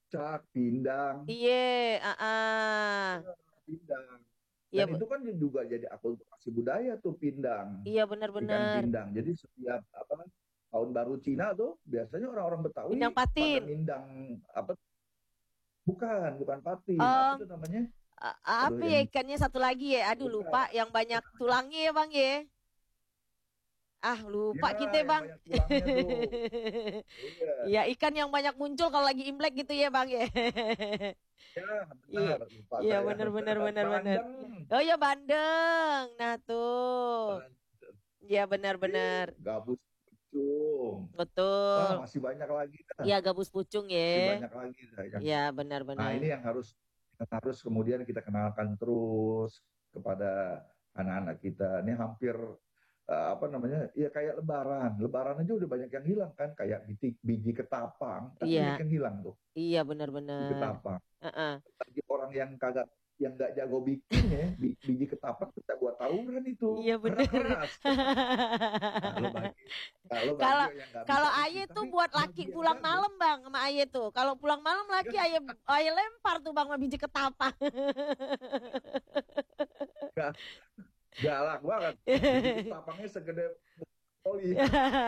cak, pindang, Iya, ah. pindang. Iya, Dan itu kan juga jadi akulturasi budaya tuh pindang, iya ikan benar-benar. pindang. Jadi setiap apa tahun baru Cina tuh biasanya orang-orang Pindang Betawi pada patin. mindang apa bukan patin, apa Em, tuh namanya? Aduh apa ya yang ikannya satu lagi ya? Aduh lupa, bukan. yang banyak tulangnya ya Bang ya. Ah, lupa Ya, kita yang Bang. banyak tulangnya tuh. Iya. Iya, ikan yang banyak muncul kalau lagi Imlek gitu ya Bang ya. Ya, Iya, benar. Lupa iya saya. benar benar benar benar. Bandeng. Oh ya Bandeng. Nah tuh. Bandeng. Iya benar-benar. Gabus pucung. Wah, Betul. masih banyak lagi dah. Iya gabus pucung ya. Masih banyak lagi dah yang. Iya Nah, benar-benar. ini yang harus kemudian kita kenalkan terus kepada anak-anak kita. Ini hampir apa namanya? Ya kayak lebaran. Lebaran aja udah banyak yang hilang kan, kayak biji ketapang. Kan Iya, banyak yang hilang tuh, iya biji benar-benar. ketapang. Heeh. Bagi orang yang nggak jago bikin ya, biji ketapang kita buat tawuran itu Iya karena benar. keras. Kalau bagi kalau bagi Kalau yang nggak bisa kalau bikin, Aye tuh tapi buat laki bagi yang pulang jago, malam Bang sama Aye tuh. Kalau pulang malam laki ya Aye lempar tuh Bang sama biji ketapang. nggak galak banget. Biji ketapangnya segede oli.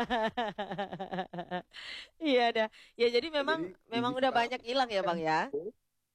Iya dah. Ya jadi memang Jadi memang biji udah banyak ketapang hilang ya Bang yang ya. jago,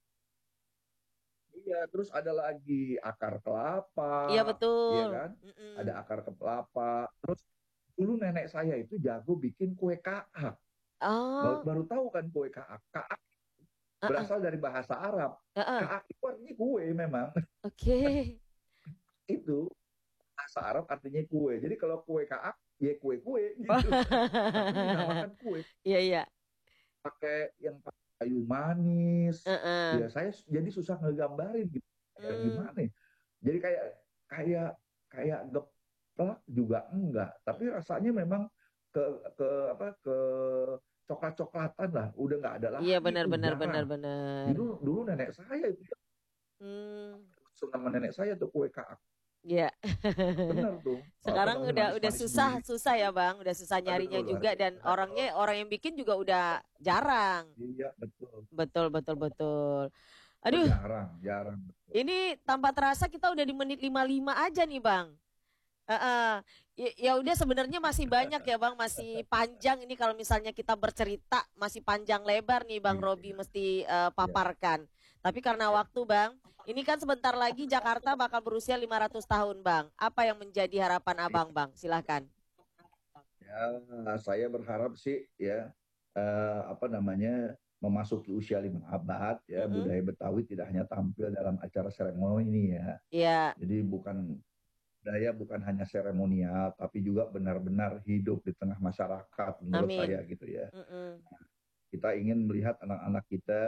iya. Terus ada lagi akar kelapa, Iya iya betul. kan? Ada Mm-mm. akar kelapa. Terus dulu nenek saya itu jago bikin kue kaak. Baru, Oh, baru tahu kan kue kaak. Kaak heeh, berasal dari bahasa Arab. heeh. Kaak itu artinya kue memang. Oke. Itu bahasa Arab artinya kue. Jadi kalau kue kaak, ya kue-kue Oh, gitu. Tapi dinamakan kue. iya iya. Pakai yang pakai kayu manis. Heeh. Ya saya jadi susah ngegambarin gitu. Kayak Hmm. gimana ya? Jadi kayak kayak kayak geplak juga enggak. Tapi rasanya memang ke ke apa ke coklat-coklatan lah. Udah nggak ada Iya lagi benar tuh, benar benar jarang. benar. Dulu dulu nenek saya itu Hmm. sama nenek saya tuh kue kaak. Iya. Bener tuh, apa Sekarang namanya, udah manis-manis susah gurih. susah ya Bang, udah susah nyarinya Aduh, luar juga dan biasa. orangnya orang yang bikin juga udah jarang. Iya, betul. Betul betul betul. Oh, Aduh, jarang, jarang. Betul. ini tanpa terasa kita udah di menit 55 aja nih Bang. Heeh. Ya udah sebenarnya masih banyak ya Bang, masih panjang ini kalau misalnya kita bercerita masih panjang lebar nih Bang Iya, Robi iya, mesti iya. paparkan. Tapi karena Iya. waktu Bang, ini kan sebentar lagi Jakarta bakal berusia 500 tahun Bang. Apa yang menjadi harapan Abang Bang? Silahkan. Ya, saya berharap sih ya, apa namanya, memasuki usia 5 abad ya, Mm-mm. budaya Betawi tidak hanya tampil dalam acara seremoni ini ya. Iya, Jadi budaya bukan hanya seremonial, tapi juga benar-benar hidup di tengah masyarakat menurut saya amin. gitu ya. Mm-mm. Kita ingin melihat anak-anak kita